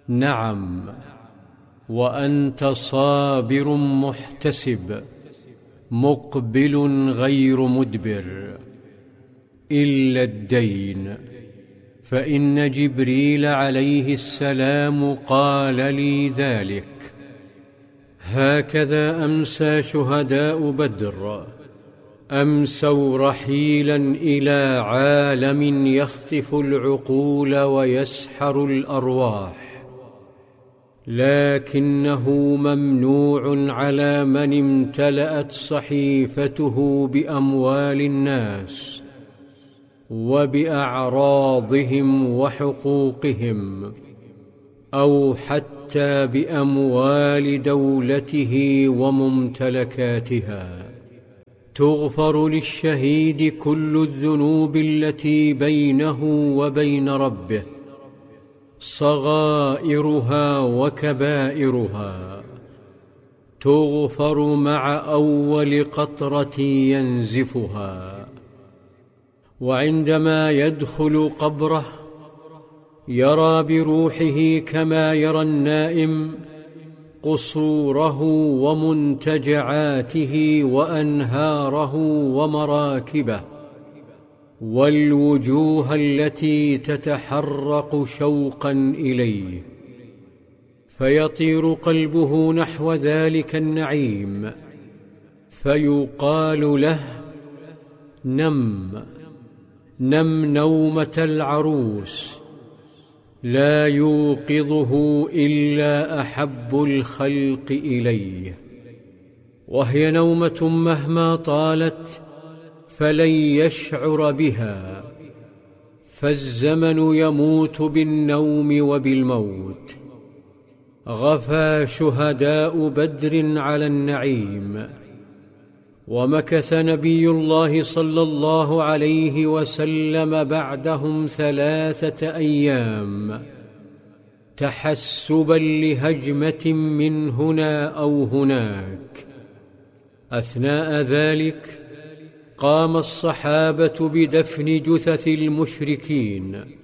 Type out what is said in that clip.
نعم، وأنت صابر محتسب مقبل غير مدبر، إلا الدين، فإن جبريل عليه السلام قال لي ذلك. هكذا أمسى شهداء بدر، أمسوا رحيلا إلى عالم يخطف العقول ويسحر الأرواح، لكنه ممنوع على من امتلأت صحيفته بأموال الناس وبأعراضهم وحقوقهم، أو حتى بأموال دولته وممتلكاتها. تغفر للشهيد كل الذنوب التي بينه وبين ربه، صغائرها وكبائرها، تغفر مع أول قطرة ينزفها. وعندما يدخل قبره يرى بروحه كما يرى النائم قصوره ومنتجعاته وأنهاره ومراكبه، والوجوه التي تتحرق شوقا إليه، فيطير قلبه نحو ذلك النعيم، فيقال له: نم نم نومة العروس، لا يوقظه إلا أحب الخلق إليه، وهي نومة مهما طالت فلن يشعر بها، فالزمن يموت بالنوم وبالموت. غفى شهداء بدر على النعيم، ومكث نبي الله صلى الله عليه وسلم بعدهم 3 أيام تحسبا لهجمة من هنا أو هناك. أثناء ذلك قام الصحابة بدفن جثث المشركين،